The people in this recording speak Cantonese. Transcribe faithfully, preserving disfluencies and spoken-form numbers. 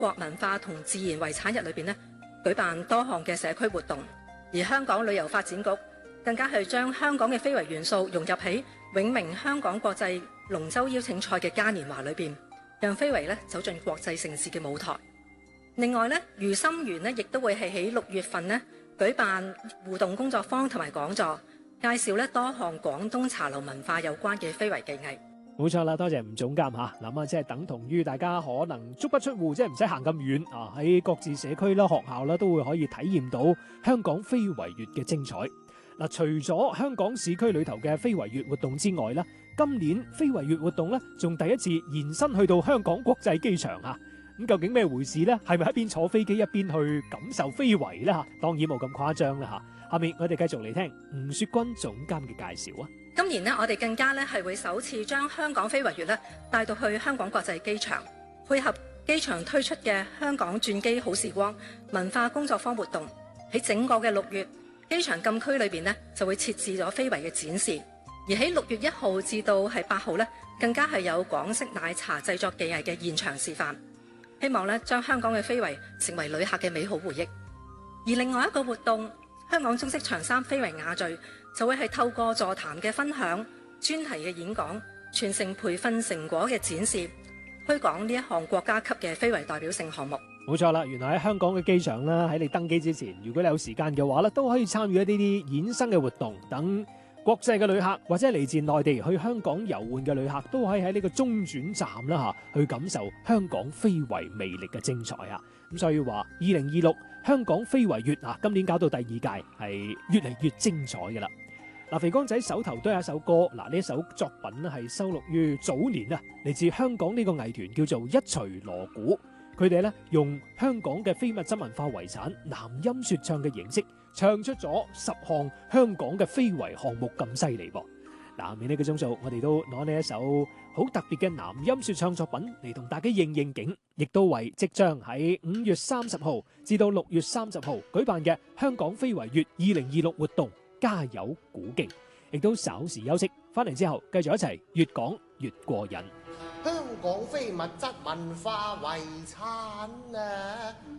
國文化同自然遺產日裏邊呢，舉辦多項嘅社區活動，而香港旅遊發展局更加係將香港嘅非遺元素融入喺永明香港國際龍舟邀請賽嘅嘉年華裏邊，讓非遺呢走進國際盛事嘅舞台。另外呢，如心園呢亦都會係喺六月份呢舉辦互動工作坊同埋講座，介紹呢多項廣東茶樓文化有關嘅非遺技藝。 冇錯啦，多謝吳總監嚇。嗱啊，即係等同於大家可能足不出戶，即係唔使行咁遠啊，喺各自社區啦、學校啦，都會可以體驗到香港非遺月嘅精彩。嗱，除咗香港市區裏頭嘅非遺月活動之外啦，今年非遺月活動咧，仲第一次延伸去到香港國際機場啊！咁究竟咩回事呢？係咪一邊坐飛機一邊去感受非遺呢？嚇，當然冇咁誇張啦嚇。下面我哋繼續嚟聽吳雪君總監嘅介紹啊！ 今年呢，我哋更加咧係會首次將香港非遺月咧帶到去香港國際機場，配合機場推出嘅香港轉機好時光文化工作坊活動，喺整個嘅六月，機場禁區裏邊呢就會設置咗非遺嘅展示，而喺六月一號至到係八號呢，更加係有港式奶茶製作技藝嘅現場示範，希望咧將香港嘅非遺成為旅客嘅美好回憶。而另外一個活動，香港中式長衫非遺雅聚就會係透過座談嘅分享、專題嘅演講、傳承培訓成果嘅展示，推廣呢一項國家級嘅非遺代表性項目。 冇錯啦，原來喺香港嘅機場啦，喺你登機之前，如果你有時間嘅話咧，都可以參與一啲啲衍生嘅活動，等國際嘅旅客或者嚟自內地去香港遊玩嘅旅客，都可以喺呢個中轉站啦嚇，去感受香港非遺魅力嘅精彩啊！咁所以話，二零二六香港非遺月啊，今年搞到第二屆，係越嚟越精彩嘅啦。嗱，肥光仔手頭都有一首歌，嗱呢一首作品咧係收錄於早年啊，嚟自香港呢個藝團叫做一錘鑼鼓，佢哋咧用香港嘅非物質文化遺產南音説唱嘅形式，唱出咗十項香港嘅非遺項目咁犀利噃。嗱，下面呢個鐘數，我哋都攞呢一首好特別嘅南音説唱作品嚟同大家應應景，亦都為即將喺五月三十號至到六月三十號舉辦嘅香港非遺月二零二六活動加油鼓勁，亦都稍時休息，翻嚟之後繼續一齊越講越過癮。 香港非物質文化遺產啊！